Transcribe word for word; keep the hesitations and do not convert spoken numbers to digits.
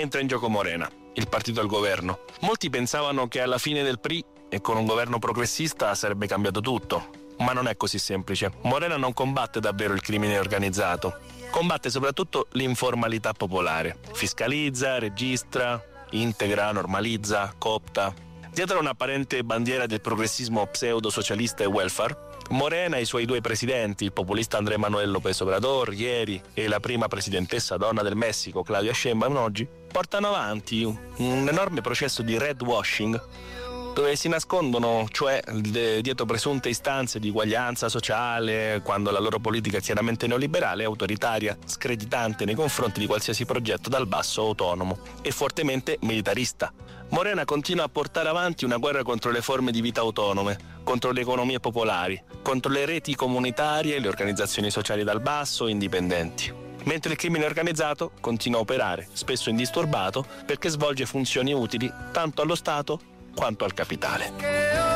entra in gioco Morena, il partito al governo. Molti pensavano che alla fine del P R I e con un governo progressista sarebbe cambiato tutto, ma non è così semplice. Morena non combatte davvero il crimine organizzato, combatte soprattutto l'informalità popolare. Fiscalizza, registra, integra, normalizza, coopta. Dietro un'apparente bandiera del progressismo pseudo-socialista e welfare, Morena e i suoi due presidenti, il populista Andrés Manuel López Obrador ieri e la prima presidentessa donna del Messico, Claudia Sheinbaum oggi, portano avanti un, un enorme processo di red washing dove si nascondono, cioè dietro presunte istanze di uguaglianza sociale, quando la loro politica è chiaramente neoliberale, autoritaria, screditante nei confronti di qualsiasi progetto dal basso autonomo e fortemente militarista. Morena continua a portare avanti una guerra contro le forme di vita autonome, contro le economie popolari, contro le reti comunitarie e le organizzazioni sociali dal basso indipendenti. Mentre il crimine organizzato continua a operare, spesso indisturbato, perché svolge funzioni utili tanto allo Stato quanto al capitale.